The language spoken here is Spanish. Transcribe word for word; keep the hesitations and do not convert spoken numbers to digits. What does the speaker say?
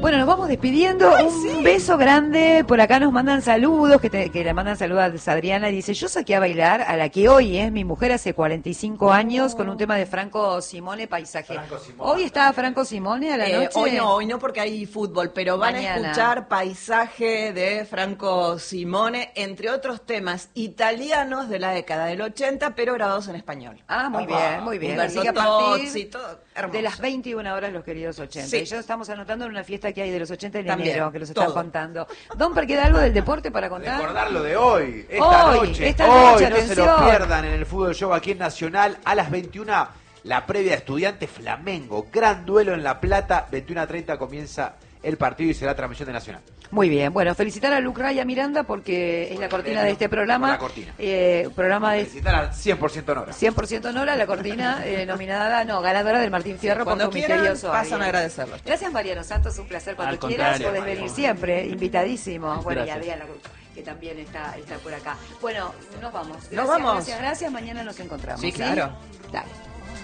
Bueno, nos vamos despidiendo. Ay, un sí. beso grande. Por acá nos mandan saludos, que, te, que le mandan saludos a Adriana. Y dice, yo saqué a bailar a la que hoy es mi mujer hace cuarenta y cinco años con un tema de Franco Simone, Paisaje. Franco Simone. ¿Hoy está Franco Simone a la Eh, noche? hoy no, hoy no porque hay fútbol, pero van Mañana. a escuchar Paisaje de Franco Simone, entre otros temas italianos de la década del ochenta, pero grabados en español. Ah, muy Papá. bien, muy bien. Humberto Así que a partir Tozzi, todo hermoso. de las veintiuna horas los queridos ochenta. Sí. Y ya estamos anotando en una fiesta que hay de los ochenta en También, enero, que los están todo. contando. Don, ¿queda algo del deporte para contar? Recordar lo de hoy, esta Hoy, noche. esta hoy, noche, no se lo atención. pierdan en el Fútbol Show aquí en Nacional a las veintiuna. La previa de Estudiantes Flamengo. Gran duelo en La Plata. veintiuna a treinta comienza el partido y será transmisión de Nacional. Muy bien, bueno, felicitar a Lucra y a Miranda porque es la cortina de este programa. La cortina. Eh, programa de Felicitar al cien por ciento Nora. cien por ciento Nora, la cortina eh, nominada, no, ganadora del Martín Fierro por Cuando tu quieran, misterioso pasan alguien. a agradecerlo. Gracias, Mariano Santos, un placer. Cuando Al quieras contrario. podés venir siempre, invitadísimo. Bueno, Gracias. y Adriana, que también está, está por acá. Bueno, nos vamos. Gracias, Nos vamos. Gracias, gracias. Mañana nos encontramos. Sí, claro. Dale.